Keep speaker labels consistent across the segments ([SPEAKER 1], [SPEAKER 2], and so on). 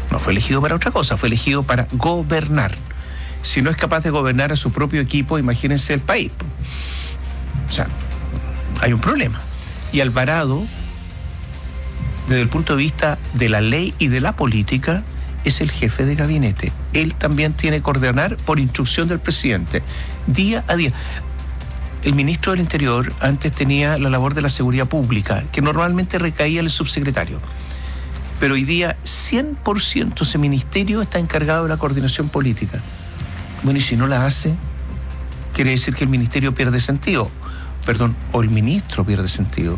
[SPEAKER 1] No fue elegido para otra cosa, fue elegido para gobernar. Si no es capaz de gobernar a su propio equipo, imagínense el país. O sea, hay un problema. Y Alvarado, desde el punto de vista de la ley y de la política, es el jefe de gabinete. Él también tiene que ordenar por instrucción del presidente, día a día. El ministro del Interior antes tenía la labor de la seguridad pública, que normalmente recaía en el subsecretario. Pero hoy día 100% ese ministerio está encargado de la coordinación política. Bueno, y si no la hace, quiere decir que el ministerio pierde sentido. O el ministro pierde sentido.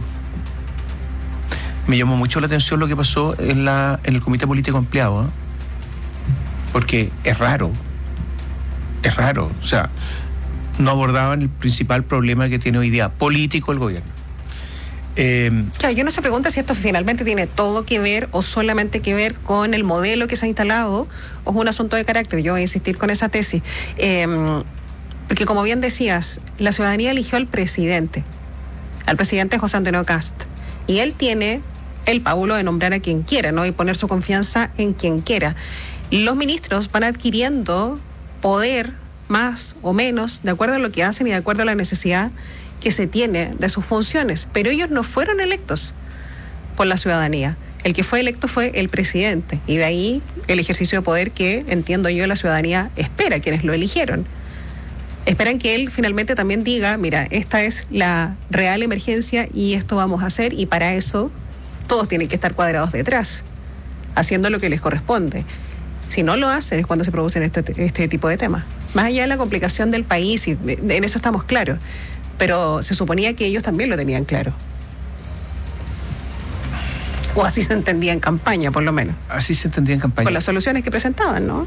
[SPEAKER 1] Me llamó mucho la atención lo que pasó en el Comité Político Ampliado, ¿eh? Porque es raro. O sea, no abordaban el principal problema que tiene hoy día político el gobierno.
[SPEAKER 2] Claro, y uno se pregunta si esto finalmente tiene todo que ver o solamente que ver con el modelo que se ha instalado o es un asunto de carácter. Yo voy a insistir con esa tesis. Porque como bien decías, la ciudadanía eligió al presidente José Antonio Kast, y él tiene el pábulo de nombrar a quien quiera, ¿no? Y poner su confianza en quien quiera. Los ministros van adquiriendo poder más o menos de acuerdo a lo que hacen y de acuerdo a la necesidad que se tiene de sus funciones, pero ellos no fueron electos por la ciudadanía. El que fue electo fue el presidente, y de ahí el ejercicio de poder que, entiendo yo, la ciudadanía espera, quienes lo eligieron. Esperan que él finalmente también diga, mira, esta es la real emergencia y esto vamos a hacer, y para eso todos tienen que estar cuadrados detrás, haciendo lo que les corresponde. Si no lo hacen es cuando se producen este tipo de temas. Más allá de la complicación del país, y en eso estamos claros, pero se suponía que ellos también lo tenían claro. O así se entendía en campaña, por lo menos.
[SPEAKER 1] Así se entendía en campaña.
[SPEAKER 2] Con las soluciones que presentaban, ¿no?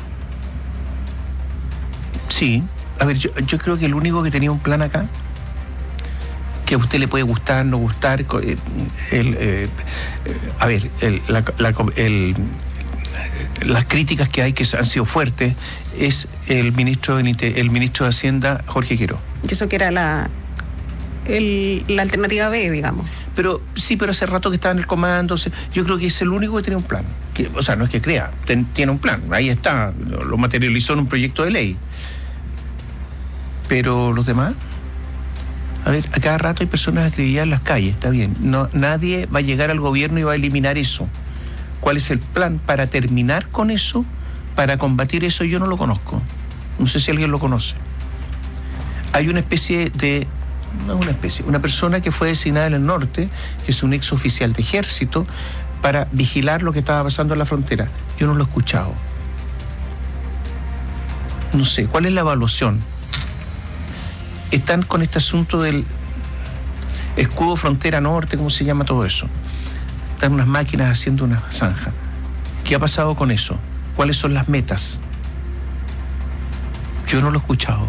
[SPEAKER 1] Sí. A ver, yo creo que el único que tenía un plan acá, que a usted le puede gustar, no gustar, las críticas que hay, que han sido fuertes, es el ministro de Hacienda, Jorge Quirós.
[SPEAKER 2] Y eso que era la alternativa B, digamos.
[SPEAKER 1] Pero sí, pero hace rato que estaba en el comando. Yo creo que es el único que tenía un plan. O sea, no es que crea, tiene un plan. Ahí está, lo materializó en un proyecto de ley. Pero los demás, a ver, a cada rato hay personas acribilladas en las calles, está bien. No, nadie va a llegar al gobierno y va a eliminar eso. ¿Cuál es el plan para terminar con eso, para combatir eso? Yo no lo conozco. No sé si alguien lo conoce. Hay una persona que fue designada en el norte, que es un ex oficial de ejército, para vigilar lo que estaba pasando en la frontera. Yo no lo he escuchado. No sé, ¿cuál es la evaluación? Están con este asunto del escudo frontera norte, ¿cómo se llama todo eso? Están unas máquinas haciendo una zanja. ¿Qué ha pasado con eso? ¿Cuáles son las metas? Yo no lo he escuchado.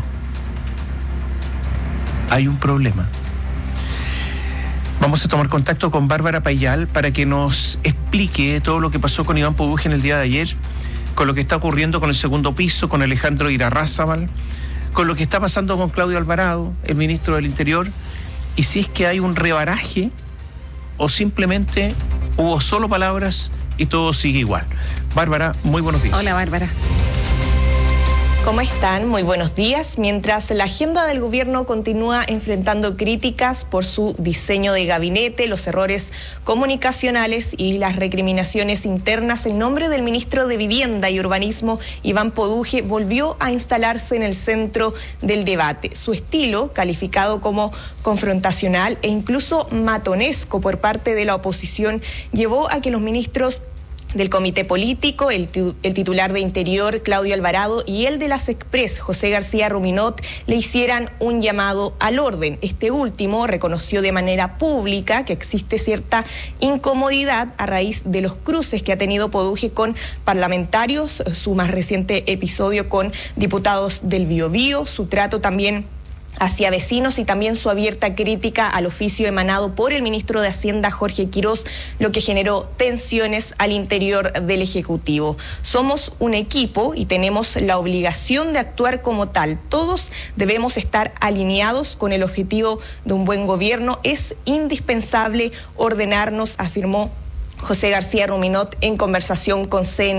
[SPEAKER 1] Hay un problema. Vamos a tomar contacto con Bárbara Payal para que nos explique todo lo que pasó con Iván Produgen el día de ayer, con lo que está ocurriendo con el segundo piso, con Alejandro Irarrázaval, con lo que está pasando con Claudio Alvarado, el ministro del Interior, y si es que hay un rebaraje o simplemente hubo solo palabras y todo sigue igual. Bárbara, muy buenos días.
[SPEAKER 2] Hola, Bárbara.
[SPEAKER 3] ¿Cómo están? Muy buenos días. Mientras la agenda del gobierno continúa enfrentando críticas por su diseño de gabinete, los errores comunicacionales y las recriminaciones internas, el nombre del ministro de Vivienda y Urbanismo, Iván Produgen, volvió a instalarse en el centro del debate. Su estilo, calificado como confrontacional e incluso matonesco por parte de la oposición, llevó a que los ministros del Comité Político, el titular de Interior, Claudio Alvarado, y el de las Express, José García Ruminot, le hicieran un llamado al orden. Este último reconoció de manera pública que existe cierta incomodidad a raíz de los cruces que ha tenido Produgen con parlamentarios, su más reciente episodio con diputados del Biobío, su trato también hacia vecinos y también su abierta crítica al oficio emanado por el ministro de Hacienda, Jorge Quirós, lo que generó tensiones al interior del Ejecutivo. Somos un equipo y tenemos la obligación de actuar como tal. Todos debemos estar alineados con el objetivo de un buen gobierno. Es indispensable ordenarnos, afirmó José García Ruminot en conversación con CNN.